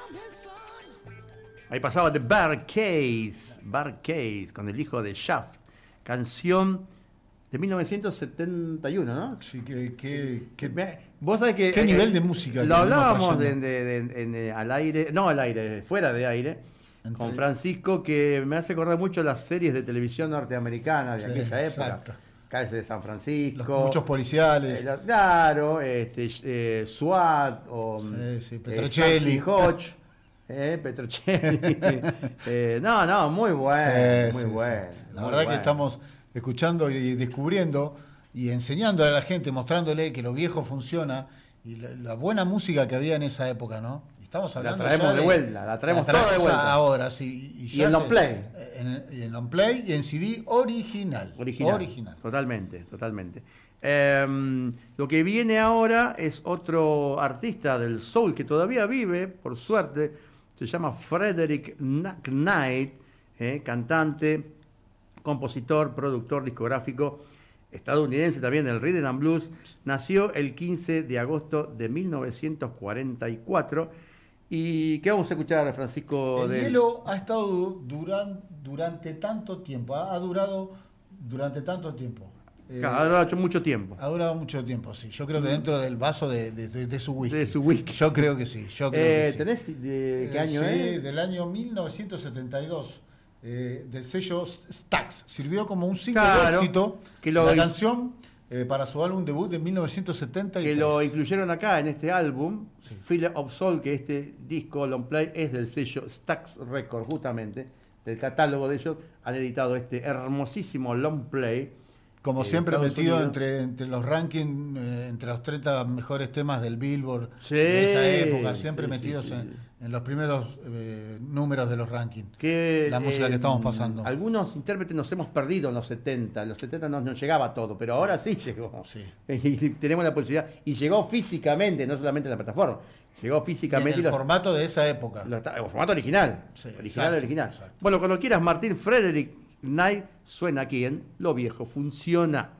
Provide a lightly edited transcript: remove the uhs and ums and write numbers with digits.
Ahí pasaba The Bar Case, con el hijo de Shaft, canción de 1971, ¿no? Sí, vos sabés que... ¿Qué nivel de música? Lo hablábamos al aire, fuera de aire, con Francisco, que me hace acordar mucho las series de televisión norteamericanas de aquella época. Exacto. Calles de San Francisco. Muchos policiales. Claro, SWAT o Petrocelli. Hodge. Petrocelli. Muy bueno, muy bueno. La verdad que estamos escuchando y descubriendo y enseñándole a la gente, mostrándole que lo viejo funciona y la buena música que había en esa época, ¿no? Estamos hablando la traemos de vuelta, la traemos toda de vuelta. Ahora, sí. Y en long play. En long play y en CD original. Totalmente. Lo que viene ahora es otro artista del soul que todavía vive, por suerte. Se llama Frederick Knight, cantante, compositor, productor discográfico estadounidense también del Rhythm and Blues. Nació el 15 de agosto de 1944. ¿Y qué vamos a escuchar, Francisco? El hielo ha estado durante tanto tiempo, ha durado durante tanto tiempo. Ha durado mucho tiempo. Ha durado mucho tiempo, sí. Yo creo que dentro del vaso de su whisky. De su whisky. Yo creo que sí. ¿Tenés de qué año es? Sí, del año 1972. Del sello Stax. Sirvió como un single de éxito. La canción para su álbum debut de 1973. Que lo incluyeron acá en este álbum, sí. Feel of Soul, que este disco long play es del sello Stax Records, justamente, del catálogo de ellos. Han editado este hermosísimo long play. Como siempre metido entre los rankings, entre los 30 mejores temas del Billboard de esa época, siempre metidos en los primeros números de los rankings. La música que estamos pasando. Algunos intérpretes nos hemos perdido en los 70. En los 70 no llegaba todo, pero ahora sí llegó. Sí. Y tenemos la posibilidad. Y llegó físicamente, no solamente en la plataforma. Llegó físicamente. Y en el formato de esa época. El formato original. Sí, original. Exacto. Bueno, cuando quieras, Martín, Frederick Knight suena aquí en Lo Viejo Funciona.